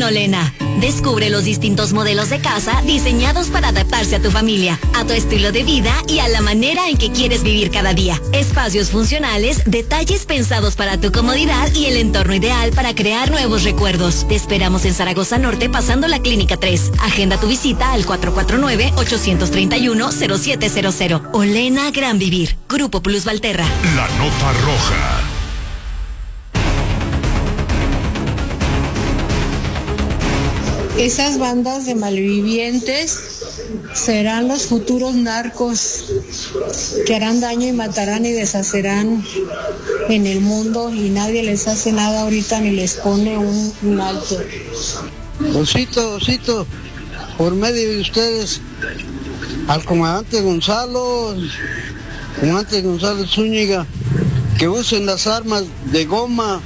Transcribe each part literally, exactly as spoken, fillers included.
Olena. Descubre los distintos modelos de casa diseñados para adaptarse a tu familia, a tu estilo de vida y a la manera en que quieres vivir cada día. Espacios funcionales, detalles pensados para tu comodidad y el entorno ideal para crear nuevos recuerdos. Te esperamos en Zaragoza Norte, pasando la Clínica tres. Agenda tu visita al cuatro cuatro nueve, ocho tres uno, cero siete cero cero. Olena Gran Vivir. Grupo Plus Valterra. La nota roja. Esas bandas de malvivientes serán los futuros narcos que harán daño y matarán y deshacerán en el mundo, y nadie les hace nada ahorita ni les pone un, un alto. Osito, Osito, por medio de ustedes, al comandante Gonzalo, comandante Gonzalo Zúñiga, que usen las armas de goma.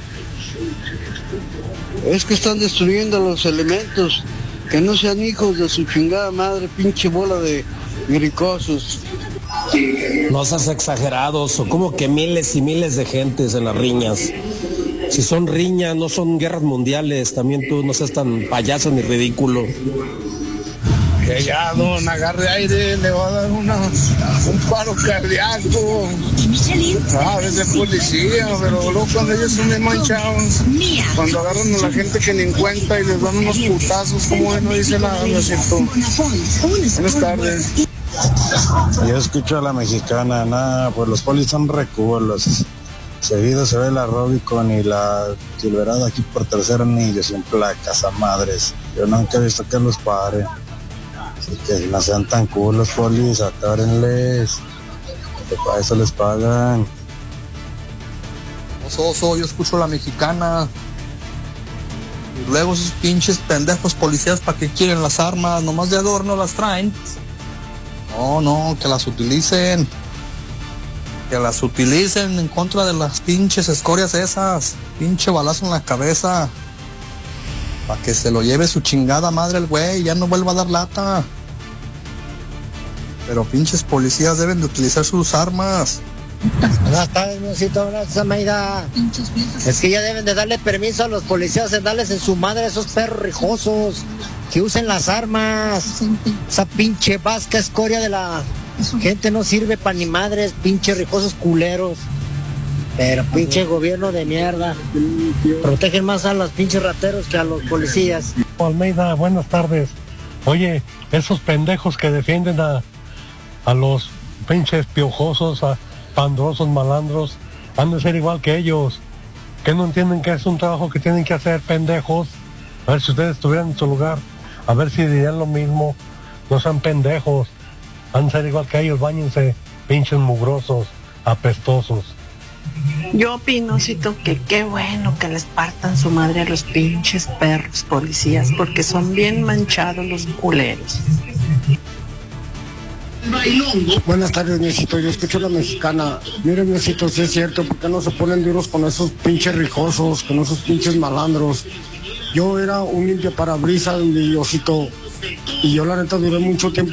Es que están destruyendo los elementos, que no sean hijos de su chingada madre, pinche bola de gricosos. No seas exagerados, o como que miles y miles de gentes en las riñas. Si son riñas, no son guerras mundiales, también tú no seas tan payaso ni ridículo. Que ya don agarre aire, le va a dar una, un paro cardíaco. Ah, es de policía, pero luego cuando ellos son bien manchados, cuando agarran a la gente que ni en cuenta y les dan unos putazos, como bueno dice la Diosito. Buenas tardes. Yo escucho a la mexicana, nada, pues los polis son reculos. Seguido se ve la Robicon y la Silverado aquí por tercer anillo, sin placas a madres. Yo nunca he visto que los pare. Así que no sean tan cool los polis, atárenles, que para eso les pagan. Oso, oso, yo escucho a la mexicana. Y luego esos pinches pendejos policías, ¿para qué quieren las armas? Nomás de adorno las traen. No, no, que las utilicen. Que las utilicen en contra de las pinches escorias esas. Pinche balazo en la cabeza. Para que se lo lleve su chingada madre el güey, ya no vuelva a dar lata. Pero pinches policías deben de utilizar sus armas. Buenas tardes, Diosito, gracias, Amaida. Es que ya deben de darle permiso a los policías de darles en su madre a esos perros rijosos, que usen las armas. Esa pinche vasca escoria de la gente no sirve para ni madres, pinche rijosos culeros. Pero pinche gobierno de mierda. Protegen más a los pinches rateros que a los policías. Almeida, buenas tardes. Oye, esos pendejos que defienden a, a los pinches piojosos, a pandrosos, malandros, han de ser igual que ellos. Que no entienden que es un trabajo que tienen que hacer, pendejos. A ver si ustedes estuvieran en su lugar, a ver si dirían lo mismo. No sean pendejos. Han de ser igual que ellos, báñense, pinches mugrosos, apestosos. Yo opino, Cito, que qué bueno que les partan su madre a los pinches perros policías, porque son bien manchados los culeros. Buenas tardes, Diosito, yo escucho a la mexicana. Miren, Diosito, si es cierto, ¿por qué no se ponen duros con esos pinches rijosos, con esos pinches malandros? Yo era un limpio parabrisas, Diosito, y yo la neta duré mucho tiempo